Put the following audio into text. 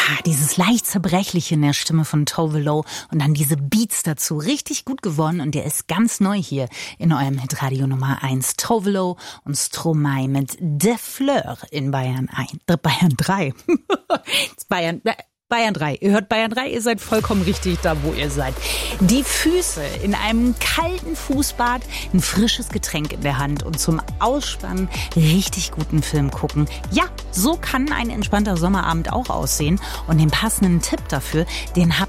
dieses leicht Zerbrechliche in der Stimme von Tove Lo und dann diese Beats dazu. Richtig gut gewonnen und der ist ganz neu hier in eurem Hitradio Nummer 1. Tove Lo und Stromae mit De Fleur in Bayern 3. Bayern 3. Ihr hört Bayern 3, ihr seid vollkommen richtig da, wo ihr seid. Die Füße in einem kalten Fußbad, ein frisches Getränk in der Hand und zum Ausspannen richtig guten Film gucken. Ja, so kann ein entspannter Sommerabend auch aussehen. Und den passenden Tipp dafür, den habt